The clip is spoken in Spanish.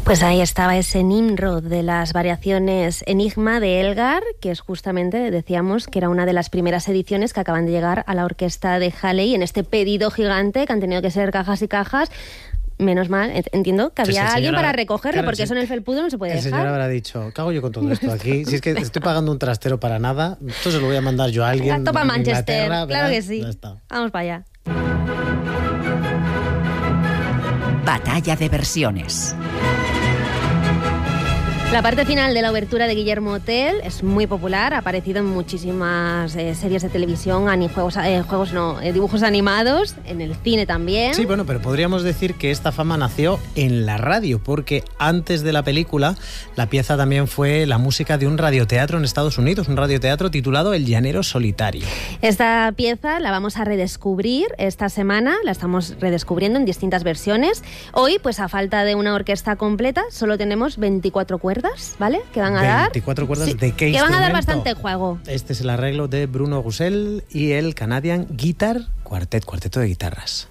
Pues ahí estaba ese Nimrod de las variaciones Enigma de Elgar, que es justamente, decíamos, que era una de las primeras ediciones que acaban de llegar a la orquesta de Halley en este pedido gigante que han tenido que ser cajas y cajas. Menos mal, entiendo que había alguien para recogerlo, claro, porque eso en el felpudo no se puede dejar. El señor habrá dicho, ¿qué hago yo con todo esto aquí? Si es que estoy pagando un trastero para nada, esto se lo voy a mandar yo a alguien. Topa Manchester, claro ¿verdad? que sí. Vamos para allá. Batalla de versiones. La parte final de la obertura de Guillermo Tell es muy popular, ha aparecido en muchísimas series de televisión, dibujos animados, en el cine también. Sí, bueno, pero podríamos decir que esta fama nació en la radio, porque antes de la película, la pieza también fue la música de un radioteatro en Estados Unidos, un radioteatro titulado El Llanero Solitario. Esta pieza la vamos a redescubrir esta semana, la estamos redescubriendo en distintas versiones. Hoy, pues a falta de una orquesta completa, solo tenemos 24 cuerdas. ¿Vale? Que van a dar 24 cuerdas, sí, ¿de qué que instrumento? Van a dar bastante juego. Este es el arreglo de Bruno Gussell y el Canadian Guitar Quartet, cuarteto de guitarras.